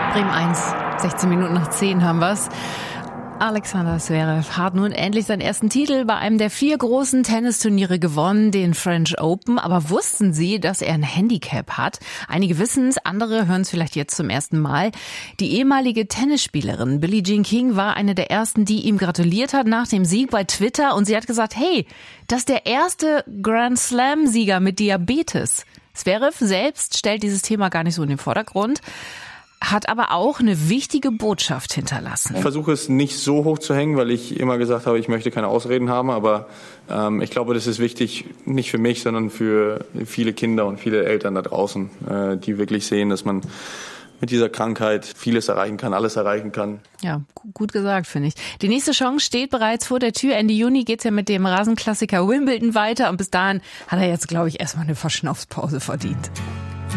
Bremen 1, 16 Minuten nach 10 haben wir's. Alexander Zverev hat nun endlich seinen ersten Titel bei einem der 4 großen Tennisturniere gewonnen, den French Open. Aber wussten Sie, dass er ein Handicap hat? Einige wissen es, andere hören es vielleicht jetzt zum ersten Mal. Die ehemalige Tennisspielerin Billie Jean King war eine der ersten, die ihm gratuliert hat nach dem Sieg bei Twitter. Und sie hat gesagt, hey, das ist der erste Grand Slam-Sieger mit Diabetes. Zverev selbst stellt dieses Thema gar nicht so in den Vordergrund, hat aber auch eine wichtige Botschaft hinterlassen. Ich versuche es nicht so hoch zu hängen, weil ich immer gesagt habe, ich möchte keine Ausreden haben. Aber ich glaube, das ist wichtig, nicht für mich, sondern für viele Kinder und viele Eltern da draußen, die wirklich sehen, dass man mit dieser Krankheit vieles erreichen kann, alles erreichen kann. Ja, gut gesagt, finde ich. Die nächste Chance steht bereits vor der Tür. Ende Juni geht's ja mit dem Rasenklassiker Wimbledon weiter. Und bis dahin hat er jetzt, glaube ich, erstmal eine Verschnaufspause verdient.